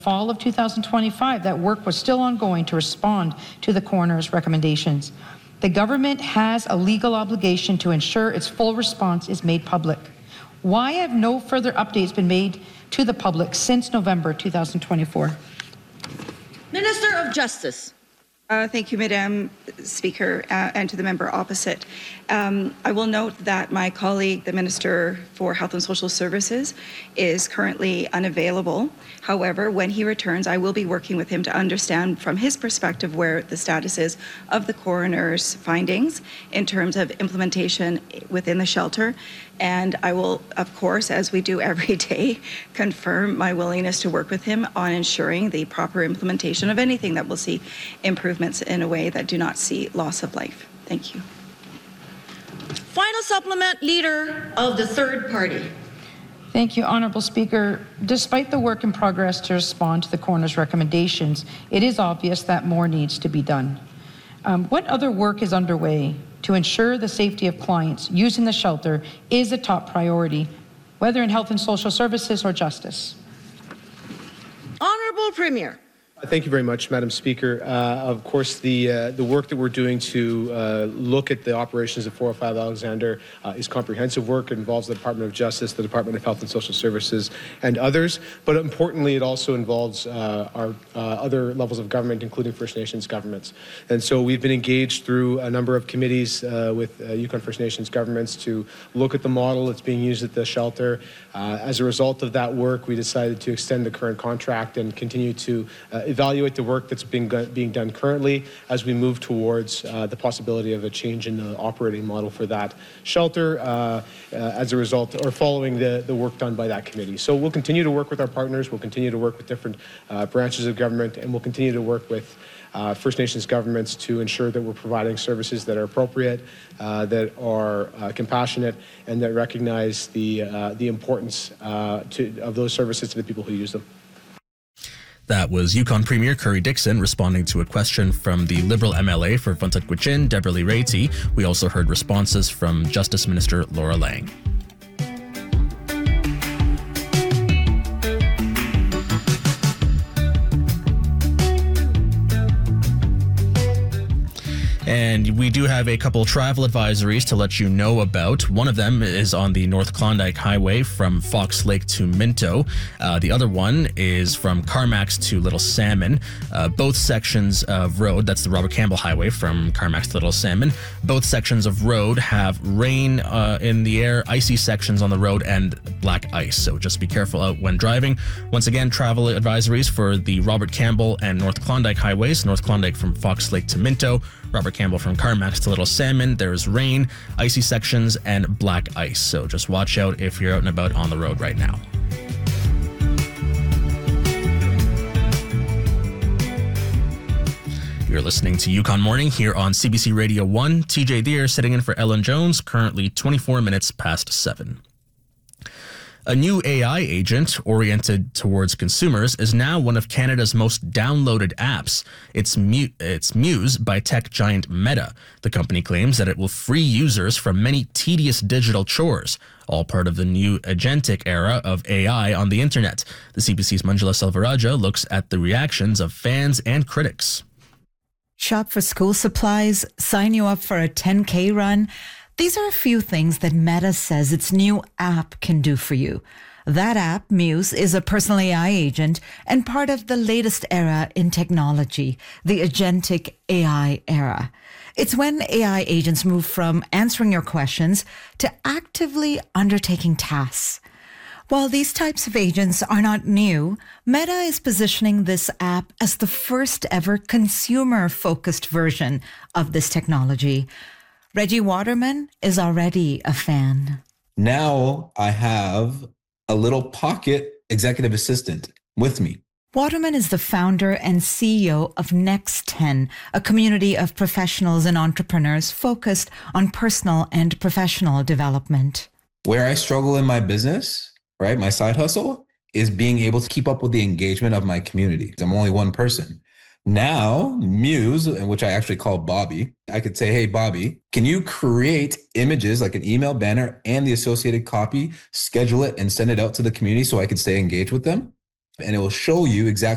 fall of 2025, that work was still ongoing to respond to the coroner's recommendations. The government has a legal obligation to ensure its full response is made public. Why have no further updates been made to the public since November 2024? Minister of Justice. Thank you, Madam Speaker, and to the member opposite. I will note that my colleague, the Minister for Health and Social Services, is currently unavailable. However, when he returns, I will be working with him to understand from his perspective where the status is of the coroner's findings in terms of implementation within the shelter. And I will, of course, as we do every day, confirm my willingness to work with him on ensuring the proper implementation of anything that will see improvements in a way that do not see loss of life. Thank you. Final supplement, Leader of the Third Party. Thank you, Honourable Speaker. Despite the work in progress to respond to the coroner's recommendations, it is obvious that more needs to be done. What other work is underway to ensure the safety of clients using the shelter is a top priority, whether in health and social services or justice? Honourable Premier. Thank you very much, Madam Speaker. Of course, the work that we're doing to look at the operations of 405 Alexander is comprehensive work. It involves the Department of Justice, the Department of Health and Social Services, and others. But importantly, it also involves our other levels of government, including First Nations governments. And so we've been engaged through a number of committees with Yukon First Nations governments to look at the model that's being used at the shelter. As a result of that work, we decided to extend the current contract and continue to evaluate the work that's being done currently as we move towards the possibility of a change in the operating model for that shelter as a result or following the work done by that committee. So we'll continue to work with our partners, we'll continue to work with different branches of government, and we'll continue to work with First Nations governments to ensure that we're providing services that are appropriate, that are compassionate, and that recognize the importance of those services to the people who use them. That was Yukon Premier Curry Dixon responding to a question from the Liberal MLA for Fon Tit Gwitchin, Deborah Lee Raitie. We also heard responses from Justice Minister Laura Lang. And we do have a couple travel advisories to let you know about. One of them is on the North Klondike Highway from Fox Lake to Minto. The other one is from Carmacks to Little Salmon. Both sections of road, that's the Robert Campbell Highway from Carmacks to Little Salmon, both sections of road have rain in the air, icy sections on the road, and black ice. So just be careful out when driving. Once again, travel advisories for the Robert Campbell and North Klondike Highways. North Klondike from Fox Lake to Minto, Robert Campbell from Carmacks to Little Salmon. There's rain, icy sections, and black ice. So just watch out if you're out and about on the road right now. You're listening to Yukon Morning here on CBC Radio 1. TJ Deere sitting in for Ellen Jones, currently 24 minutes past 7. A new AI agent oriented towards consumers is now one of Canada's most downloaded apps. It's Muse by tech giant Meta. The company claims that it will free users from many tedious digital chores, all part of the new agentic era of AI on the internet. The CBC's Manjula Selvarajah looks at the reactions of fans and critics. Shop for school supplies, sign you up for a 10K run. These are a few things that Meta says its new app can do for you. That app, Muse, is a personal AI agent and part of the latest era in technology, the agentic AI era. It's when AI agents move from answering your questions to actively undertaking tasks. While these types of agents are not new, Meta is positioning this app as the first ever consumer-focused version of this technology. Reggie Waterman is already a fan. Now I have a little pocket executive assistant with me. Waterman is the founder and CEO of Next10, a community of professionals and entrepreneurs focused on personal and professional development. Where I struggle in my business, right, my side hustle, is being able to keep up with the engagement of my community. I'm only one person. Now, Muse, which I actually call Bobby, I could say, hey, Bobby, can you create images like an email banner and the associated copy, schedule it and send it out to the community so I can stay engaged with them? And it will show you exactly